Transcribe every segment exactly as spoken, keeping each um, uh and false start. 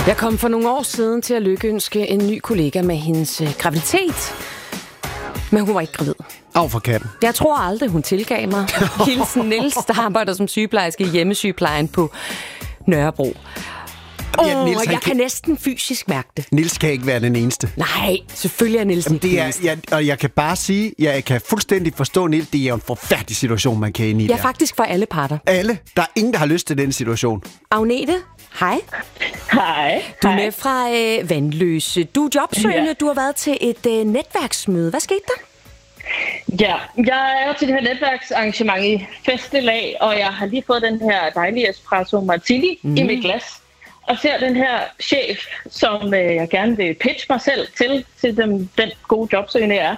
Jeg kom for nogle år siden til at lykønske en ny kollega med hendes øh, graviditet. Men hun var ikke gravid. Af for katten. Jeg tror aldrig, hun tilgav mig. Hilsen Niels, der arbejder som sygeplejerske i hjemmesygeplejen på Nørrebro. Åh, Ja, Niels, oh, han jeg kan- kan næsten fysisk mærke det. Niels kan ikke være den eneste. Nej, selvfølgelig er Niels Jamen, ikke det den er, eneste. jeg, og jeg kan bare sige, jeg kan fuldstændig forstå, Niels, det er jo en forfærdelig situation, man kan ind i Ja, der. faktisk for alle parter. Alle. Der er ingen, der har lyst til den situation. Agnete, hej. Hej. Du er Hej. med fra øh, Vandløse. Du er jobsøgende. Ja. Du har været til et øh, netværksmøde. Hvad skete der? Ja, jeg er jo til det her netværksarrangement i Festelag, og jeg har lige fået den her dejlige espresso martini mm. i mit glas. Og ser den her chef, som øh, jeg gerne vil pitche mig selv til, til den, den gode jobsøgende jeg er.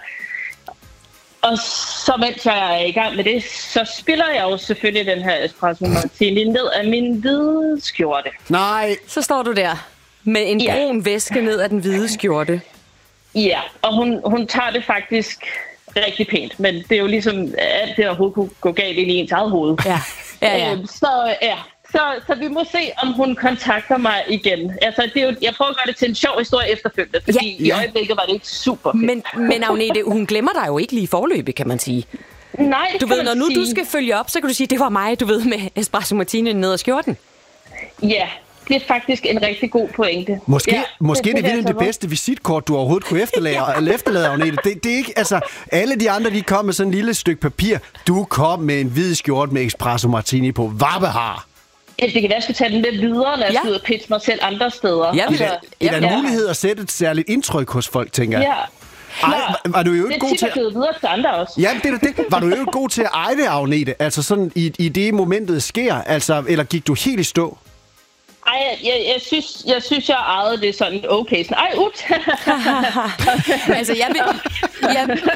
Og så mens jeg er i gang med det, så spiller jeg jo selvfølgelig den her espresso martini ned af min hvide skjorte. Nej. Så står du der med en Ja. brun væske ned af den hvide skjorte. Ja, og hun, hun tager det faktisk rigtig pænt, men det er jo ligesom alt det, der overhovedet kunne gå galt ind i ens eget hoved. Ja, ja, ja. Øhm, så ja, så, så vi må se, om hun kontakter mig igen. Altså, det er jo, jeg prøver at gøre det til en sjov historie efterfølgende, fordi Ja, i ja. øjeblikket var det ikke super fedt. Men, men Agnete, hun glemmer dig jo ikke lige i forløbet, kan man sige. Nej, det Du kan ved, når man nu sige. du skal følge op, så kan du sige, det var mig, du ved, med espresso martini ned ad skjorten. Ja, det er faktisk en rigtig god pointe. Måske, ja, måske det, det, vil det, jeg det så bedste visitkort, du overhovedet kunne efterlade, eller efterlade, Agnete. Det, det er ikke, altså, alle de andre, de kom med sådan en lille stykke papir. Du kom med en hvid skjorte med espresso martini på. Vabbehar. Ja, det kan være, at jeg skal tage den med videre, når jeg Ja. skal ud og pitche mig selv andre steder. Ja, Og det så- er- Det er Ja, en ja. mulighed at sætte et særligt indtryk hos folk, tænker jeg. Ja. Ej, Klar. var- var du jo Det ikke er god tit til at give videre til andre også. Ja, det er da det. Var du jo god til at eje det, Agnete? Altså sådan i, i det momentet sker, altså, eller gik du helt i stå? Ej, jeg, jeg, synes, jeg synes, jeg ejede det sådan okay. Sådan, ej, ups. Altså, jeg vil, jeg,